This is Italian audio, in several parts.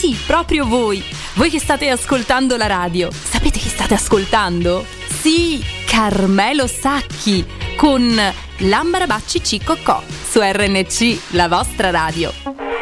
Sì, proprio voi. Voi che state ascoltando la radio. Sapete chi state ascoltando? Sì, Carmelo Sacchi con Lambarabacci Ciccocò su RNC, la vostra radio.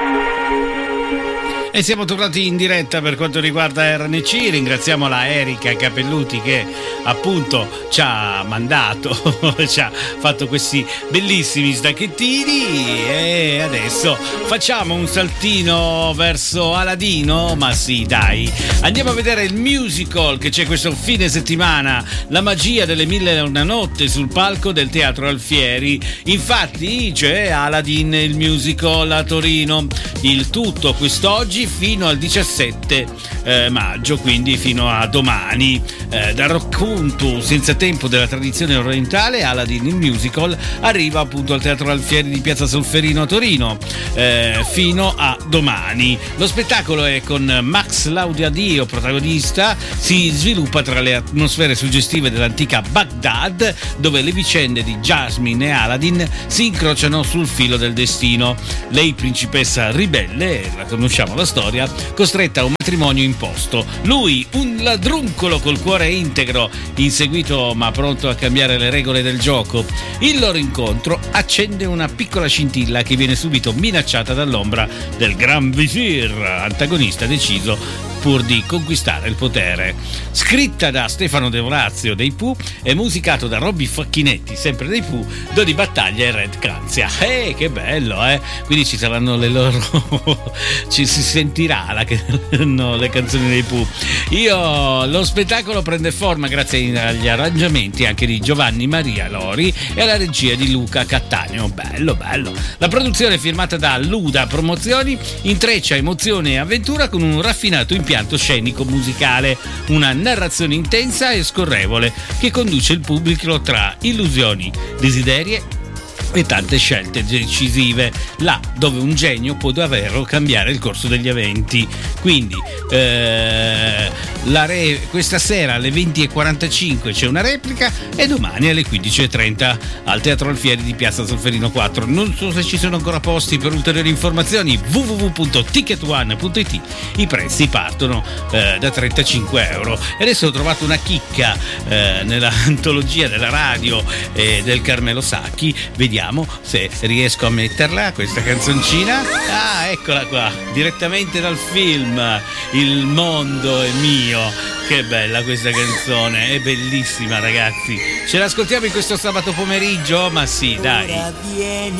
E siamo tornati in diretta per quanto riguarda RNC. Ringraziamo la Erika Capelluti che appunto ci ha mandato, ci ha fatto questi bellissimi stacchettini. E adesso facciamo un saltino verso Aladino. Ma sì, dai, andiamo a vedere il musical che c'è questo fine settimana, La magia delle 1001 notte, sul palco del Teatro Alfieri. Infatti c'è Aladdin, il musical a Torino. Il tutto quest'oggi fino al 17 maggio, quindi fino a domani. Dal racconto senza tempo della tradizione orientale, Aladdin il musical arriva appunto al Teatro Alfieri di Piazza Solferino a Torino fino a domani. Lo spettacolo è con Max Laudiadio protagonista, si sviluppa tra le atmosfere suggestive dell'antica Baghdad, dove le vicende di Jasmine e Aladdin si incrociano sul filo del destino. Lei principessa ribelle, la conosciamo la storia, costretta a un matrimonio imposto. Lui, un ladruncolo col cuore integro, inseguito ma pronto a cambiare le regole del gioco. Il loro incontro accende una piccola scintilla che viene subito minacciata dall'ombra del Gran Visir, antagonista deciso pur di conquistare il potere. Scritta da Stefano De Orazio dei Pooh e musicato da Robby Facchinetti, sempre dei Pooh, Dodi Battaglia e Red Canzia. Che bello, quindi ci saranno le loro ci si sentirà le canzoni dei Pooh. Lo spettacolo prende forma grazie agli arrangiamenti anche di Giovanni Maria Lori e alla regia di Luca Cattaneo. Bello. La produzione, firmata da Luda Promozioni, intreccia emozione e avventura con un raffinato impianto scenico musicale, una narrazione intensa e scorrevole che conduce il pubblico tra illusioni, desiderie e tante scelte decisive, là dove un genio può davvero cambiare il corso degli eventi. Quindi questa sera alle 20:45 c'è una replica e domani alle 15:30 al Teatro Alfieri di Piazza Solferino 4. Non so se ci sono ancora posti. Per ulteriori informazioni www.ticketone.it. I prezzi partono da 35 euro. E adesso ho trovato una chicca nella antologia della radio del Carmelo Sacchi. Vediamo se riesco a metterla, questa canzoncina. Eccola qua, direttamente dal film Il mondo è mio. Che bella questa canzone, è bellissima, ragazzi. Ce l'ascoltiamo in questo sabato pomeriggio? Ma sì, dai.